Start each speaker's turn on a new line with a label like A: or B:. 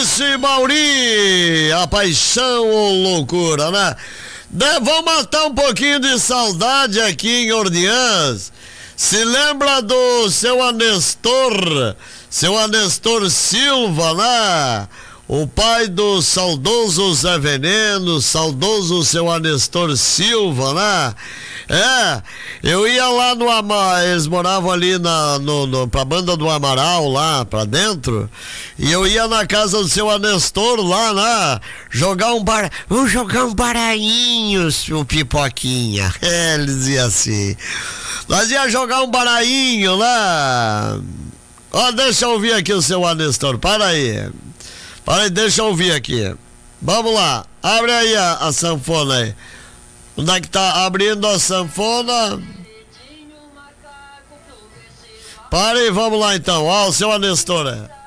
A: Maurício e Mauri, a paixão ou loucura, né? Vamos matar um pouquinho de saudade aqui em Orleans. Se lembra do seu Anestor Silva, né? O pai do saudoso Zé Veneno, saudoso seu Anestor Silva, né? Eu ia lá no Amaral, eles moravam ali pra banda do Amaral, lá pra dentro, e eu ia na casa do seu Anestor lá, né? Vamos jogar um baralhinho, o Pipoquinha. Ele dizia assim. Nós ia jogar um baralhinho lá. Ó, deixa eu ouvir aqui o seu Anestor, para aí, deixa eu ouvir aqui. Vamos lá, abre aí a sanfona aí. Onde é que tá abrindo a sanfona? Para aí, vamos lá então. Ó, o seu Anestor.